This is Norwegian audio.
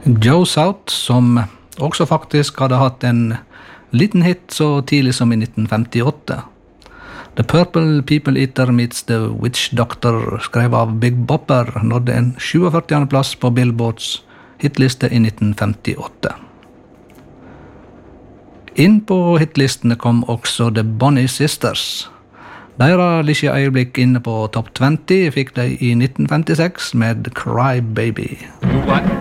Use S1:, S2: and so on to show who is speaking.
S1: Joe South, som også faktisk hadde hatt en liten hit så tidlig som i 1958. The Purple People Eater Meets the Witch Doctor, skrevet av Big Bopper, nådde en 47. plass på Billboards hitliste i 1958. Inn på hitlistene kom også The Bonnie Sisters. Deres lille øyeblikk inne på Top 20 fikk de i 1956 med Cry Baby.